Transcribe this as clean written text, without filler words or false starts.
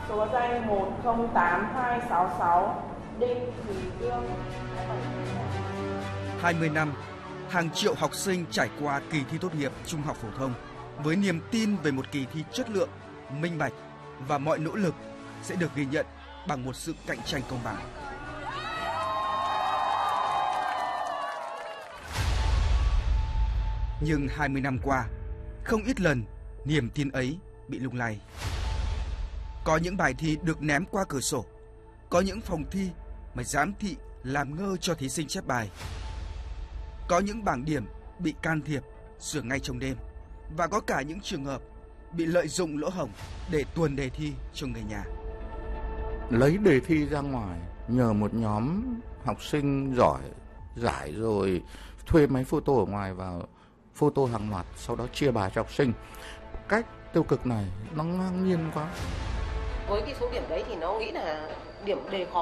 số danh 108266 Đinh Thủy Dương. 20 năm, hàng triệu học sinh trải qua kỳ thi tốt nghiệp trung học phổ thông với niềm tin về một kỳ thi chất lượng, minh bạch và mọi nỗ lực sẽ được ghi nhận bằng một sự cạnh tranh công bằng. Nhưng 20 năm qua, không ít lần niềm tin ấy bị lung lay. Có những bài thi được ném qua cửa sổ, có những phòng thi mà giám thị làm ngơ cho thí sinh chép bài. Có những bảng điểm bị can thiệp, sửa ngay trong đêm. Và có cả những trường hợp bị lợi dụng lỗ hổng để tuồn đề thi cho người nhà. Lấy đề thi ra ngoài, nhờ một nhóm học sinh giỏi giải rồi thuê máy photo ở ngoài vào photo hàng loạt, sau đó chia bài cho học sinh. Cách tiêu cực này nó ngang nhiên quá. Với cái số điểm đấy thì nó nghĩ là điểm đề khó.